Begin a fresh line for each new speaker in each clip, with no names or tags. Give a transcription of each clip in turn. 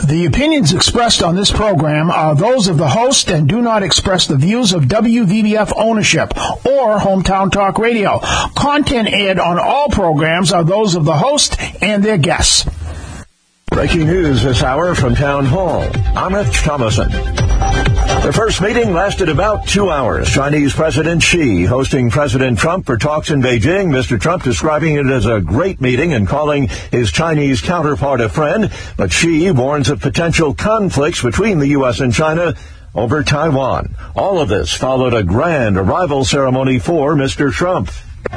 The opinions expressed on this program are those of the host and do not express the views of WVBF ownership or Hometown Talk Radio. Content aired on all programs are those of the host and their guests.
Breaking news this hour from Town Hall. I'm Rich Thomason. The first meeting lasted about 2 hours. Chinese President Xi hosting President Trump for talks in Beijing. Mr. Trump describing it as a great meeting and calling his Chinese counterpart a friend. But Xi warns of potential conflicts between the U.S. and China over Taiwan. All of this followed a grand arrival ceremony for Mr. Trump.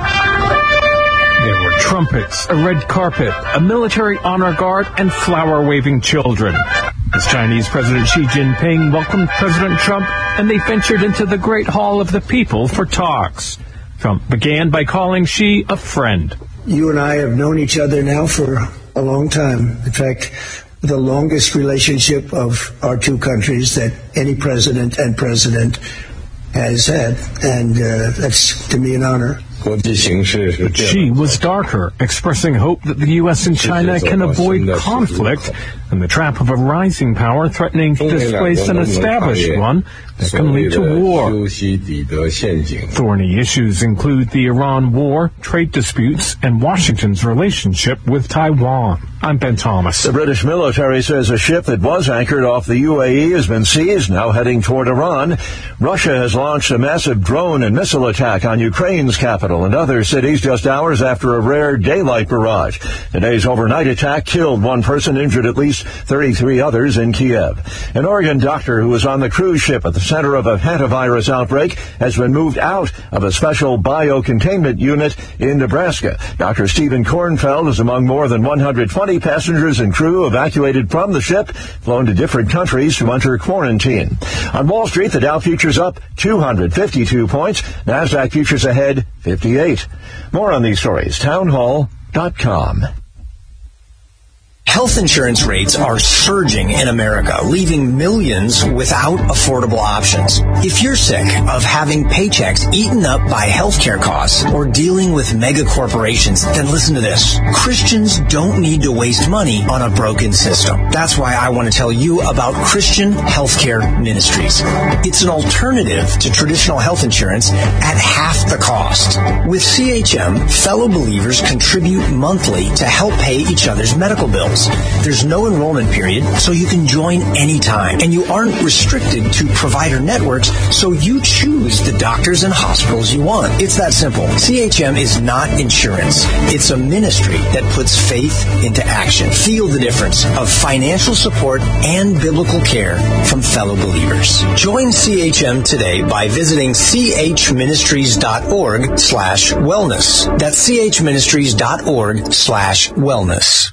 There were trumpets, a red carpet, a military honor guard, and flower-waving children. As Chinese President Xi Jinping welcomed President Trump, and they ventured into the Great Hall of the People for talks. Trump began by calling Xi a friend.
You and I have known each other now for a long time. In fact, the longest relationship of our two countries that any president and president has had. And that's, to me, an honor.
But Xi was darker, expressing hope that the U.S. and China can avoid conflict and the trap of a rising power threatening to displace an established one that can lead to war. Thorny issues include the Iran war, trade disputes, and Washington's relationship with Taiwan. I'm Ben Thomas.
The British military says a ship that was anchored off the UAE has been seized, now heading toward Iran. Russia has launched a massive drone and missile attack on Ukraine's capital and other cities just hours after a rare daylight barrage. Today's overnight attack killed one person, injured at least 33 others in Kiev. An Oregon doctor who was on the cruise ship at the center of a hantavirus outbreak has been moved out of a special biocontainment unit in Nebraska. Dr. Stephen Kornfeld is among more than 120 passengers and crew evacuated from the ship, flown to different countries to enter quarantine. On Wall Street, the Dow futures up 252 points. NASDAQ futures ahead 58. More on these stories, townhall.com.
Health insurance rates are surging in America, leaving millions without affordable options. If you're sick of having paychecks eaten up by healthcare costs or dealing with mega corporations, then listen to this. Christians don't need to waste money on a broken system. That's why I want to tell you about Christian Healthcare Ministries. It's an alternative to traditional health insurance at half the cost. With CHM, fellow believers contribute monthly to help pay each other's medical bills. There's no enrollment period, so you can join anytime. And you aren't restricted to provider networks, so you choose the doctors and hospitals you want. It's that simple. CHM is not insurance. It's a ministry that puts faith into action. Feel the difference of financial support and biblical care from fellow believers. Join CHM today by visiting chministries.org/wellness. That's chministries.org/wellness.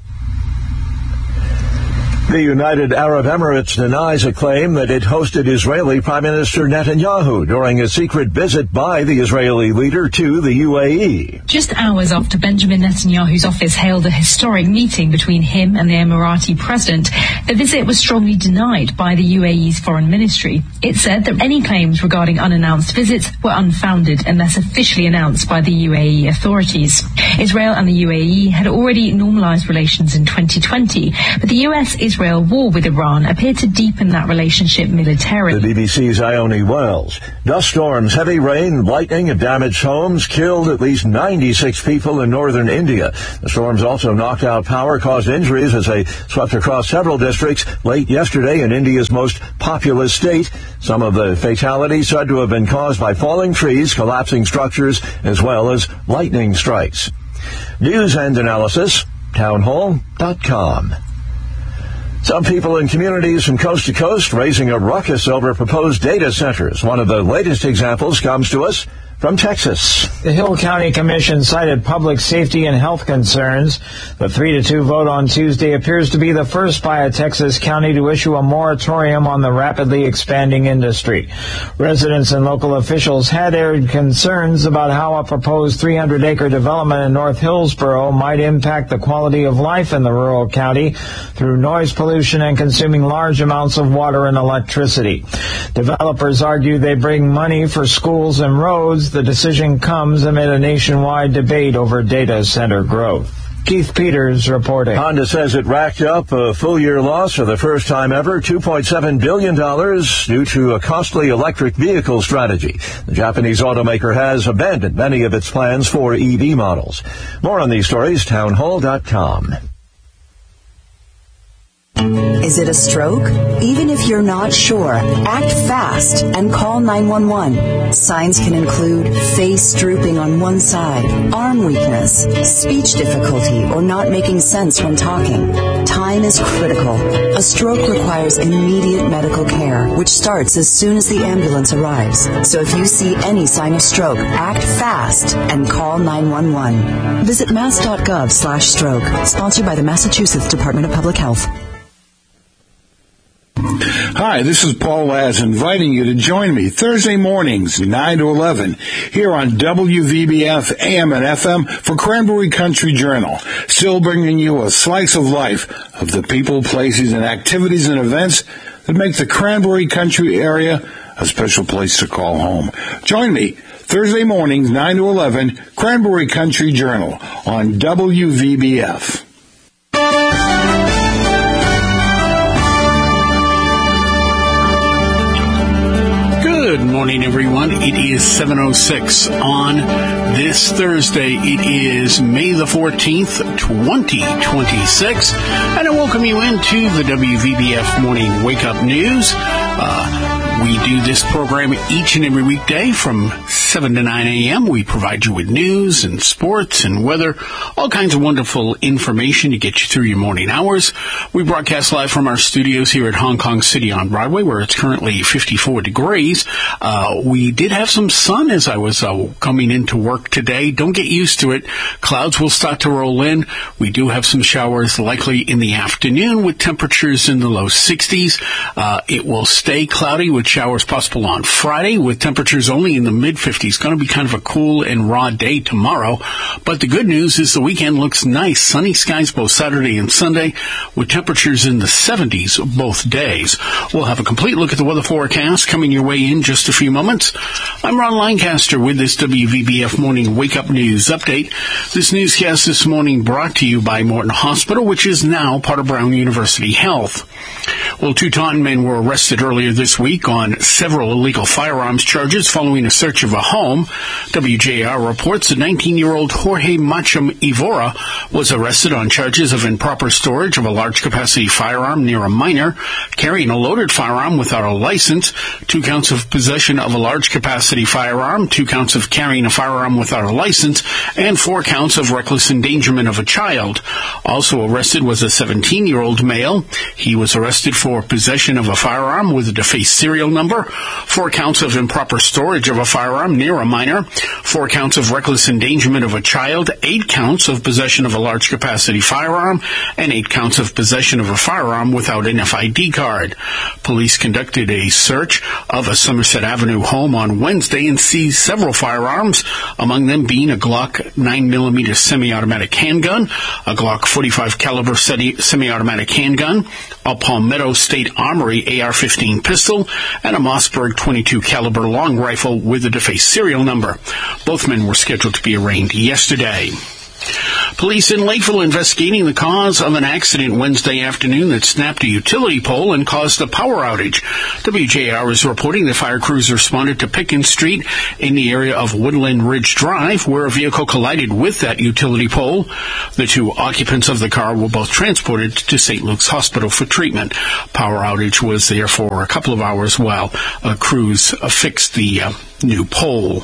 The United Arab Emirates denies a claim that it hosted Israeli Prime Minister Netanyahu during a secret visit by the Israeli leader to the UAE.
Just hours after Benjamin Netanyahu's office hailed a historic meeting between him and the Emirati president, the visit was strongly denied by the UAE's foreign ministry. It said that any claims regarding unannounced visits were unfounded unless officially announced by the UAE authorities. Israel and the UAE had already normalized relations in 2020, but the US-Israel war with Iran appeared to deepen that relationship militarily.
The BBC's Ione Wells. Dust storms, heavy rain, lightning have damaged homes, killed at least 96 people in northern India. The storms also knocked out power, caused injuries as they swept across several districts late yesterday in India's most populous state. Some of the fatalities said to have been caused by falling trees, collapsing structures, as well as lightning strikes. News and analysis, townhall.com. Some people in communities from coast to coast raising a ruckus over proposed data centers. One of the latest examples comes to us from Texas.
The Hill County Commission cited public safety and health concerns. The 3-2 vote on Tuesday appears to be the first by a Texas county to issue a moratorium on the rapidly expanding industry. Residents and local officials had aired concerns about how a proposed 300-acre development in North Hillsboro might impact the quality of life in the rural county through noise pollution and consuming large amounts of water and electricity. Developers argue they bring money for schools and roads. The decision comes amid a nationwide debate over data center growth. Keith Peters reporting.
Honda says it racked up a full-year loss for the first time ever, $2.7 billion, due to a costly electric vehicle strategy. The Japanese automaker has abandoned many of its plans for EV models. More on these stories, townhall.com.
Is it a stroke? Even if you're not sure, act fast and call 911. Signs can include face drooping on one side, arm weakness, speech difficulty, or not making sense when talking. Time is critical. A stroke requires immediate medical care, which starts as soon as the ambulance arrives. So if you see any sign of stroke, act fast and call 911. Visit mass.gov/stroke. Sponsored by the Massachusetts Department of Public Health.
Hi, this is Paul Laz inviting you to join me Thursday mornings, 9 to 11, here on WVBF AM and FM for Cranberry Country Journal, still bringing you a slice of life of the people, places, and activities and events that make the Cranberry Country area a special place to call home. Join me Thursday mornings, 9 to 11, Cranberry Country Journal on WVBF.
Good morning, everyone. It is 7:06 on this Thursday. It is May the 14th, 2026, and I welcome you into the WVBF Morning Wake Up News. We do this program each and every weekday from 7 to 9 a.m. We provide you with news and sports and weather, all kinds of wonderful information to get you through your morning hours. We broadcast live from our studios here at Hong Kong City on Broadway, where it's currently 54 degrees. We did have some sun as I was coming into work today. Don't get used to it. Clouds will start to roll in. We do have some showers likely in the afternoon with temperatures in the low 60s. It will stay cloudy with showers possible on Friday with temperatures only in the mid-50s. Going to be kind of a cool and raw day tomorrow. But the good news is the weekend looks nice. Sunny skies both Saturday and Sunday with temperatures in the 70s both days. We'll have a complete look at the weather forecast coming your way in just a few moments. I'm Ron Lancaster with this WVBF Morning Wake Up News Update. This newscast this morning brought to you by Morton Hospital, which is now part of Brown University Health. Well, 2 Taunton men were arrested earlier this week on several illegal firearms charges following a search of a home. WJR reports that 19-year-old Jorge Macham Ivora was arrested on charges of improper storage of a large-capacity firearm near a minor, carrying a loaded firearm without a license, 2 counts of possession of a large-capacity firearm, 2 counts of carrying a firearm without a license, and 4 counts of reckless endangerment of a child. Also arrested was a 17-year-old male. He was arrested for possession of a firearm with a defaced serial number, 4 counts of improper storage of a firearm near a minor, 4 counts of reckless endangerment of a child, 8 counts of possession of a large-capacity firearm, and 8 counts of possession of a firearm without an FID card. Police conducted a search of a Somerset Avenue home on Wednesday and seized several firearms, among them being a Glock 9mm semi-automatic handgun, a Glock 45 caliber semi-automatic handgun, a Palmetto State Armory AR-15 pistol, and a Mossberg 22 caliber long rifle with a defaced serial number. Both men were scheduled to be arraigned yesterday. Police in Lakeville investigating the cause of an accident Wednesday afternoon that snapped a utility pole and caused a power outage. WJR is reporting that fire crews responded to Pickens Street in the area of Woodland Ridge Drive, where a vehicle collided with that utility pole. The 2 occupants of the car were both transported to St. Luke's Hospital for treatment. Power outage was there for a couple of hours while crews fixed the new pole.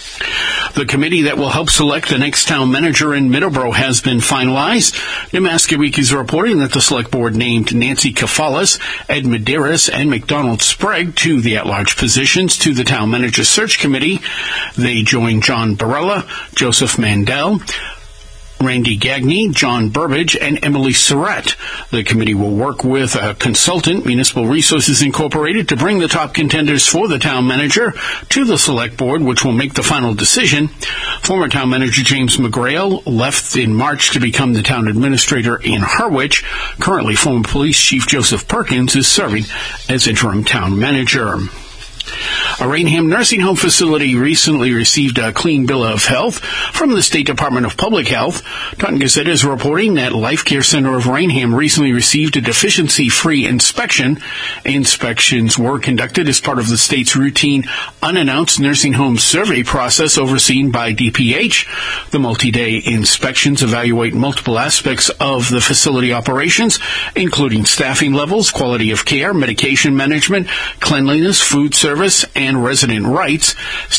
The committee that will help select the next town manager in Middleborough has been finalized. Nemasket Week is reporting that the select board named Nancy Kafalas, Ed Medeiros, and McDonald Sprague to the at-large positions to the town manager search committee. They join John Barella, Joseph Mandel, Randy Gagne, John Burbage, and Emily Surratt. The committee will work with a consultant, Municipal Resources Incorporated, to bring the top contenders for the town manager to the select board, which will make the final decision. Former town manager James McGrail left in March to become the town administrator in Harwich. Currently, former police chief Joseph Perkins is serving as interim town manager. A Rainham nursing home facility recently received a clean bill of health from the State Department of Public Health. Taunton Gazette is reporting that Life Care Center of Rainham recently received a deficiency-free inspection. Inspections were conducted as part of the state's routine unannounced nursing home survey process overseen by DPH. The multi-day inspections evaluate multiple aspects of the facility operations, including staffing levels, quality of care, medication management, cleanliness, food service, and resident rights.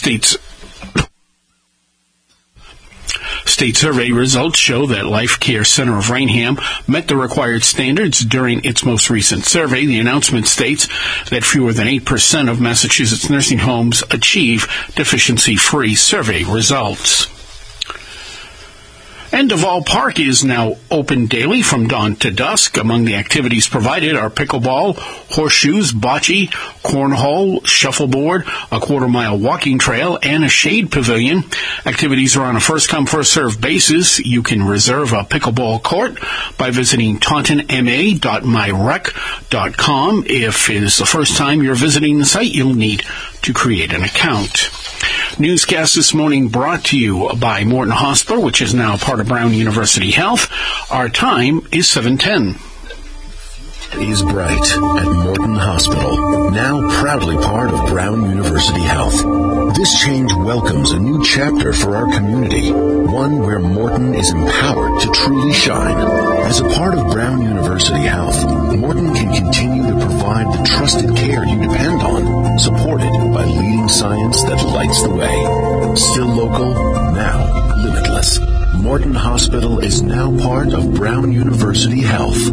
State survey results show that Life Care Center of Rainham met the required standards during its most recent survey. The announcement states that fewer than 8% of Massachusetts nursing homes achieve deficiency-free survey results. And Duval Park is now open daily from dawn to dusk. Among the activities provided are pickleball, horseshoes, bocce, cornhole, shuffleboard, a quarter-mile walking trail, and a shade pavilion. Activities are on a first-come, first-served basis. You can reserve a pickleball court by visiting tauntonma.myrec.com. If it is the first time you're visiting the site, you'll need to create an account. Newscast this morning brought to you by Morton Hospital, which is now part of Brown University Health. Our time is 7:10.
Is bright at Morton Hospital, now proudly part of Brown University Health. This change welcomes a new chapter for our community, one where Morton is empowered to truly shine. As a part of Brown University Health, Morton can continue to provide the trusted care you depend on, supported by leading science that lights the way. Still local, now limitless. Morton Hospital is now part of Brown University Health.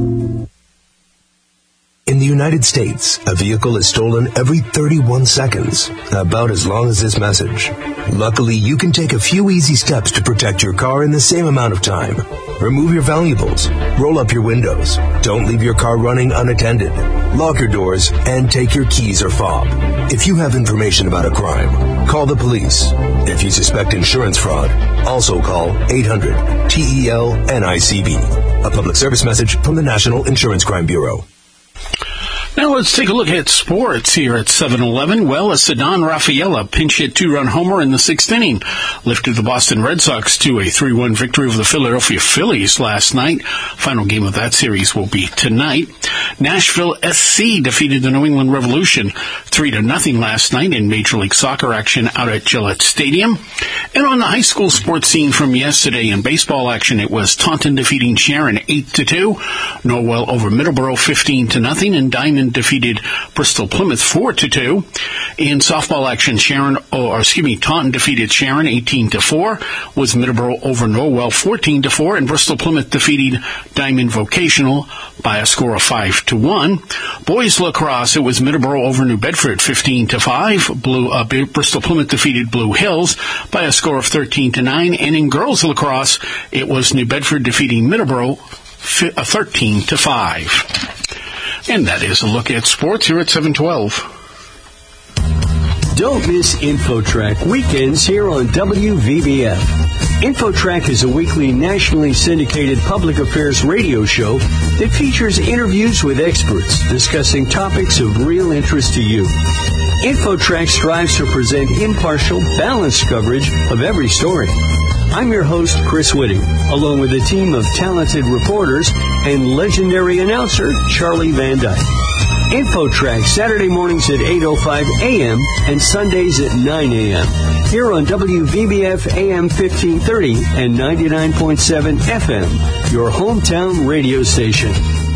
In the United States, a vehicle is stolen every 31 seconds, about as long as this message. Luckily, you can take a few easy steps to protect your car in the same amount of time. Remove your valuables, roll up your windows, don't leave your car running unattended, lock your doors, and take your keys or fob. If you have information about a crime, call the police. If you suspect insurance fraud, also call 800-TEL-NICB. A public service message from the National Insurance Crime Bureau.
Now let's take a look at sports here at 7-Eleven. Well, a Ceddanne Rafaela pinch hit two-run homer in the sixth inning lifted the Boston Red Sox to a 3-1 victory over the Philadelphia Phillies last night. Final game of that series will be tonight. Nashville SC defeated the New England Revolution 3-0 last night in Major League Soccer action out at Gillette Stadium. And on the high school sports scene from yesterday in baseball action, it was Taunton defeating Sharon 8-2, Norwell over Middleborough 15-0, and Diamond defeated Bristol Plymouth 4-2. In softball action, Taunton defeated Sharon 18-4, was Middleborough over Norwell 14-4, and Bristol Plymouth defeated Diamond Vocational by a score of 5-1. Boys lacrosse, it was Middleborough over New Bedford 15-5. Bristol Plymouth defeated Blue Hills by a score of 13-9, and in girls lacrosse, it was New Bedford defeating Middleborough 13-5. And that is a look at sports here at 712.
Don't miss InfoTrack weekends here on WVBF. InfoTrack is a weekly nationally syndicated public affairs radio show that features interviews with experts discussing topics of real interest to you. InfoTrack strives to present impartial, balanced coverage of every story. I'm your host, Chris Whitting, along with a team of talented reporters and legendary announcer, Charlie Van Dyke. InfoTrack, Saturday mornings at 8:05 a.m. and Sundays at 9 a.m. here on WVBF AM 1530 and 99.7 FM, your hometown radio station.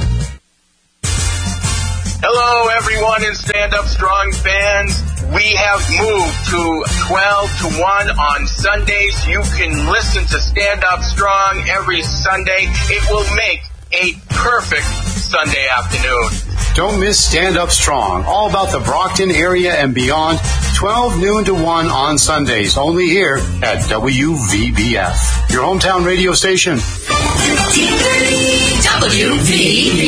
Hello, everyone, and Stand Up Strong fans. We have moved to 12 to 1 on Sundays. You can listen to Stand Up Strong every Sunday. It will make a perfect Sunday afternoon.
Don't miss Stand Up Strong, all about the Brockton area and beyond, 12 noon to 1 on Sundays, only here at WVBF, your hometown radio station.
1530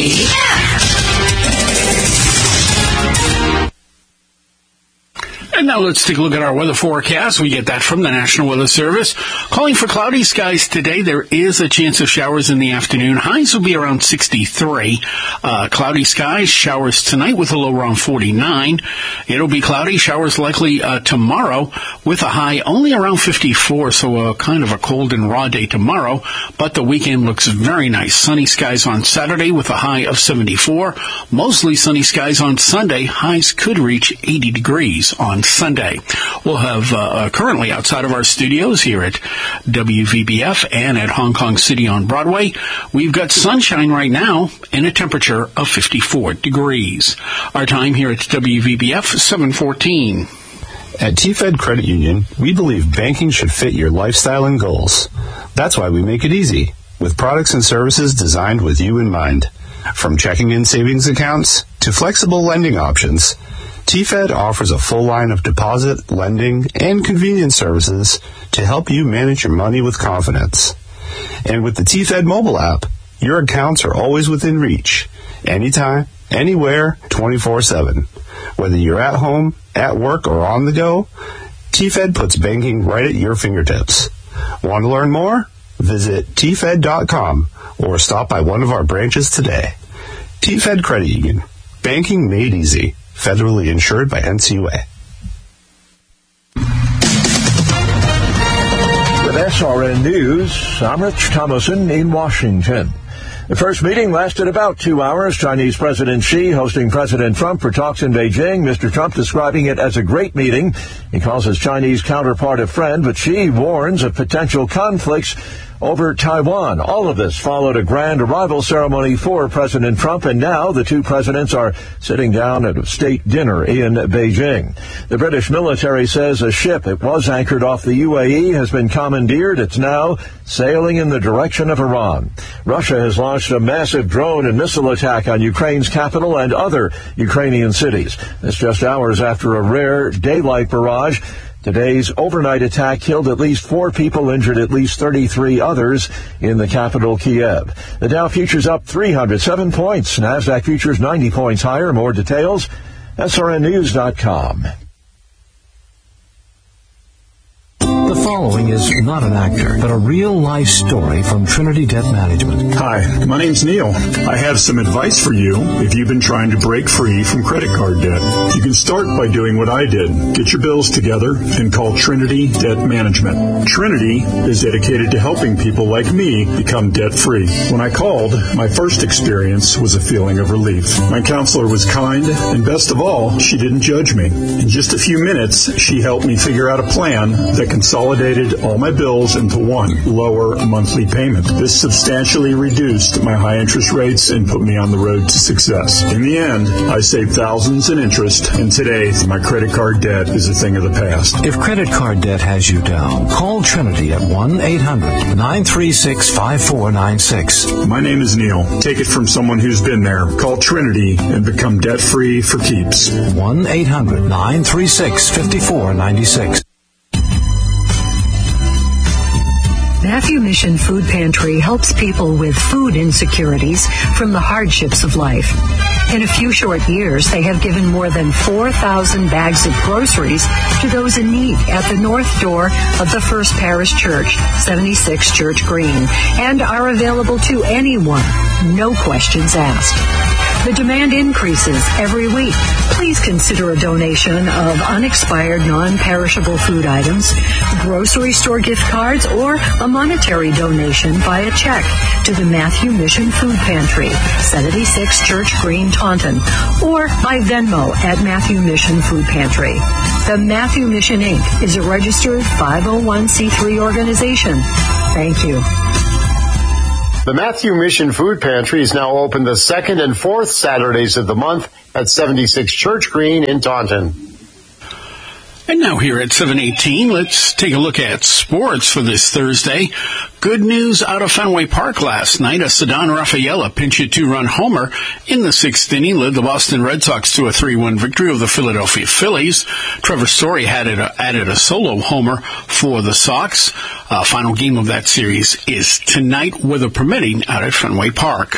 WVBF.
And now let's take a look at our weather forecast. We get that from the National Weather Service. Calling for cloudy skies today. There is a chance of showers in the afternoon. Highs will be around 63. Cloudy skies, showers tonight with a low around 49. It'll be cloudy, showers likely tomorrow with a high only around 54, so kind of a cold and raw day tomorrow. But the weekend looks very nice. Sunny skies on Saturday with a high of 74. Mostly sunny skies on Sunday. Highs could reach 80 degrees on Sunday. We'll have currently outside of our studios here at WVBF and at Hong Kong City on Broadway, we've got sunshine right now and a temperature of 54 degrees. Our time here at WVBF, 7:14.
At TFED Credit Union, we believe banking should fit your lifestyle and goals. That's why we make it easy, with products and services designed with you in mind. From checking and savings accounts to flexible lending options, TFED offers a full line of deposit, lending, and convenience services to help you manage your money with confidence. And with the TFED mobile app, your accounts are always within reach, anytime, anywhere, 24/7. Whether you're at home, at work, or on the go, TFED puts banking right at your fingertips. Want to learn more? Visit tfed.com or stop by one of our branches today. TFED Credit Union. Banking made easy. Federally insured by NCUA.
With SRN News, I'm Rich Thomason in Washington. The first meeting lasted about 2 hours. Chinese President Xi hosting President Trump for talks in Beijing. Mr. Trump describing it as a great meeting. He calls his Chinese counterpart a friend, but Xi warns of potential conflicts over Taiwan. All of this followed a grand arrival ceremony for President Trump, and now the two presidents are sitting down at a state dinner in Beijing. The British military says a ship that was anchored off the UAE has been commandeered. It's now sailing in the direction of Iran. Russia has launched a massive drone and missile attack on Ukraine's capital and other Ukrainian cities. This just hours after a rare daylight barrage. Today's overnight attack killed at least 4 people, injured at least 33 others in the capital, Kiev. The Dow futures up 307 points. NASDAQ futures 90 points higher. More details, srnnews.com.
The following is not an actor, but a real-life story from Trinity Debt Management.
Hi, my name's Neil. I have some advice for you if you've been trying to break free from credit card debt. You can start by doing what I did. Get your bills together and call Trinity Debt Management. Trinity is dedicated to helping people like me become debt-free. When I called, my first experience was a feeling of relief. My counselor was kind, and best of all, she didn't judge me. In just a few minutes, she helped me figure out a plan that consolidated all my bills into one lower monthly payment. This substantially reduced my high interest rates and put me on the road to success. In the end, I saved thousands in interest, and today my credit card debt is a thing of the past.
If credit card debt has you down, call Trinity at 1-800-936-5496.
My name is Neil. Take it from someone who's been there. Call Trinity and become debt-free for keeps.
1-800-936-5496.
Matthew Mission Food Pantry helps people with food insecurities from the hardships of life. In a few short years, they have given more than 4,000 bags of groceries to those in need at the north door of the First Parish Church, 76 Church Green, and are available to anyone, no questions asked. The demand increases every week. Please consider a donation of unexpired, non-perishable food items, grocery store gift cards, or a monetary donation via check to the Matthew Mission Food Pantry, 76 Church Green, Taunton, or by Venmo at Matthew Mission Food Pantry. The Matthew Mission, Inc. is a registered 501c3 organization. Thank you.
The Matthew Mission Food Pantry is now open the second and fourth Saturdays of the month at 76 Church Green in Taunton.
And now here at 7:18, let's take a look at sports for this Thursday. Good news out of Fenway Park last night. A Ceddanne Rafaela pinch-hit 2-run homer in the 6th inning led the Boston Red Sox to a 3-1 victory over the Philadelphia Phillies. Trevor Story added a solo homer for the Sox. Final game of that series is tonight, weather permitting, out at Fenway Park.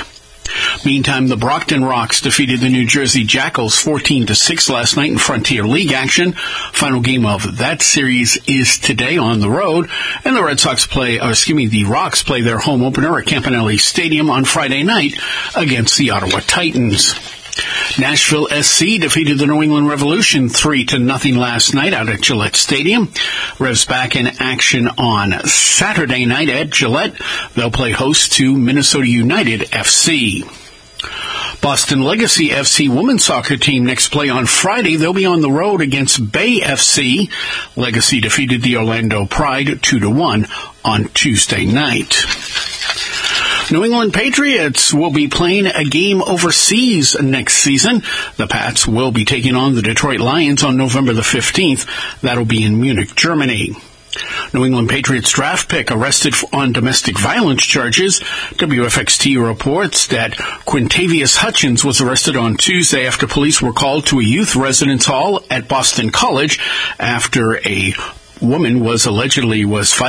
Meantime, the Brockton Rocks defeated the New Jersey Jackals 14-6 last night in Frontier League action. Final game of that series is today on the road, and the Rocks play their home opener at Campanelli Stadium on Friday night against the Ottawa Titans. Nashville SC defeated the New England Revolution 3-0 last night out at Gillette Stadium. Revs back in action on Saturday night at Gillette. They'll play host to Minnesota United FC. Boston Legacy FC women's soccer team next play on Friday. They'll be on the road against Bay FC. Legacy defeated the Orlando Pride 2-1 on Tuesday night. New England Patriots will be playing a game overseas next season. The Pats will be taking on the Detroit Lions on November the 15th. That'll be in Munich, Germany. New England Patriots draft pick arrested on domestic violence charges. WFXT reports that Quintavious Hutchins was arrested on Tuesday after police were called to a youth residence hall at Boston College after Hutchins was allegedly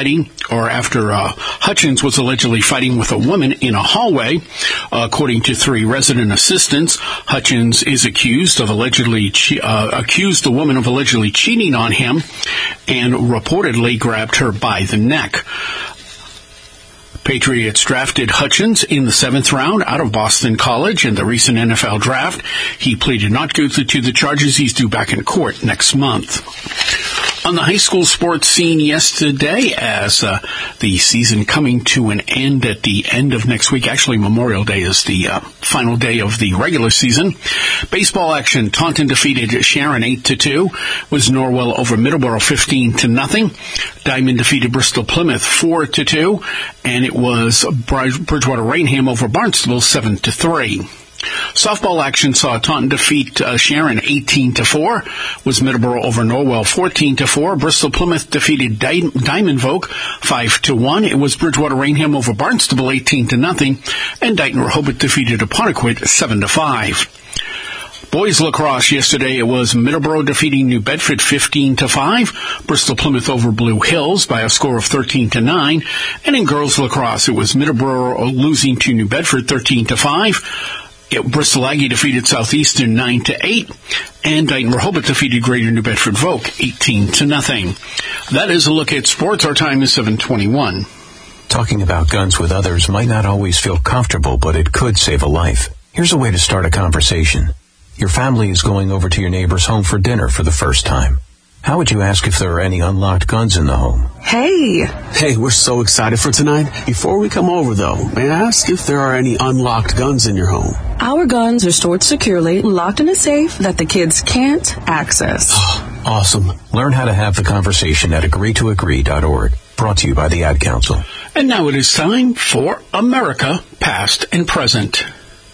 fighting with a woman in a hallway. According to 3 resident assistants, Hutchins is accused the woman of allegedly cheating on him and reportedly grabbed her by the neck. Patriots drafted Hutchins in the 7th round out of Boston College in the recent NFL draft. He pleaded not guilty to the charges. He's due back in court next month. On the high school sports scene yesterday, as the season coming to an end at the end of next week. Actually, Memorial Day is the final day of the regular season. Baseball action. Taunton defeated Sharon 8-2. Was Norwell over Middleborough 15-0. Diamond defeated Bristol Plymouth 4-2. And it was Bridgewater Rainham over Barnstable 7-3. Softball action saw Taunton defeat Sharon 18-4. Was Middleborough over Norwell 14-4. Bristol Plymouth defeated Diamond Vogue 5-1. It was Bridgewater Rainham over Barnstable 18-0. And Dighton Rehoboth defeated Apponequet 7-5. Boys lacrosse yesterday, it was Middleborough defeating New Bedford 15-5. Bristol Plymouth over Blue Hills by a score of 13-9. And in girls lacrosse, it was Middleborough losing to New Bedford 13-5. Bristol Aggie defeated Southeastern 9-8, and Dighton Rehoboth defeated Greater New Bedford Vogue 18-0. That is a look at sports. Our time is 7:21.
Talking about guns with others might not always feel comfortable, but it could save a life. Here's a way to start a conversation. Your family is going over to your neighbor's home for dinner for the first time. How would you ask if there are any unlocked guns in the home?
Hey, we're so excited for tonight. Before we come over, though, may I ask if there are any unlocked guns in your home?
Our guns are stored securely, locked in a safe that the kids can't access.
Awesome.
Learn how to have the conversation at agreetoagree.org. Brought to you by the Ad Council.
And now it is time for America, Past and Present.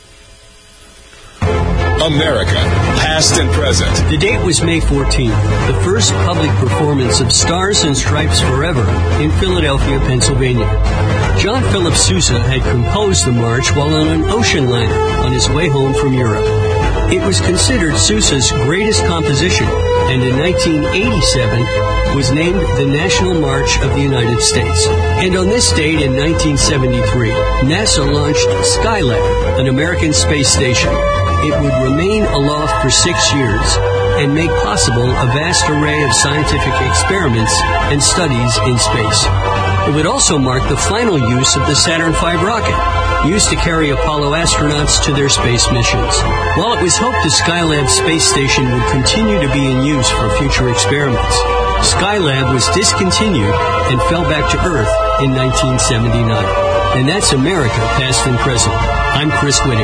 America, past and present.
The date was May 14th, the first public performance of Stars and Stripes Forever in Philadelphia, Pennsylvania. John Philip Sousa had composed the march while on an ocean liner on his way home from Europe. It was considered Sousa's greatest composition, and in 1987 was named the National March of the United States. And on this date in 1973, NASA launched Skylab, an American space station. It would remain aloft for 6 years and make possible a vast array of scientific experiments and studies in space. It would also mark the final use of the Saturn V rocket, used to carry Apollo astronauts to their space missions. While it was hoped the Skylab space station would continue to be in use for future experiments, Skylab was discontinued and fell back to Earth in 1979. And that's America, past and present. I'm Chris Whitting.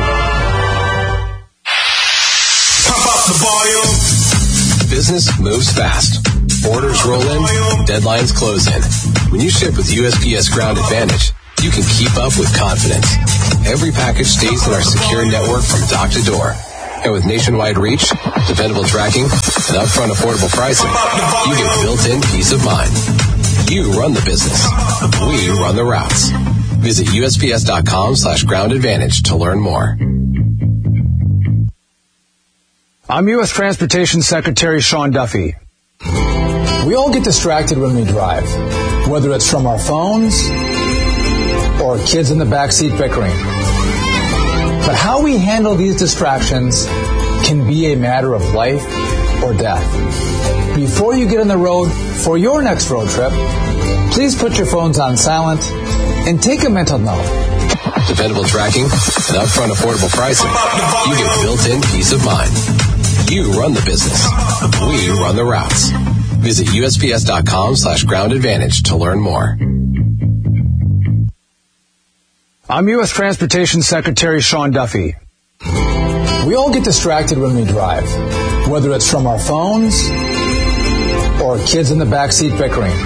Business moves fast. Orders roll in, deadlines close in. When you ship with USPS Ground Advantage, you can keep up with confidence. Every package stays in our secure network from dock to door. And with nationwide reach, dependable tracking, and upfront affordable pricing, you get built-in peace of mind. You run the business. We run the routes. Visit USPS.com/Ground Advantage to learn more.
I'm U.S. Transportation Secretary Sean Duffy. We all get distracted when we drive, whether it's from our phones or kids in the backseat bickering. But how we handle these distractions can be a matter of life or death. Before you get on the road for your next road trip, please put your phones on silent and take a mental note.
Dependable tracking and upfront affordable pricing. You get built-in peace of mind. You run the business. We run the routes. Visit USPS.com/Ground Advantage to learn more.
I'm U.S. Transportation Secretary Sean Duffy. We all get distracted when we drive, whether it's from our phones or kids in the backseat bickering.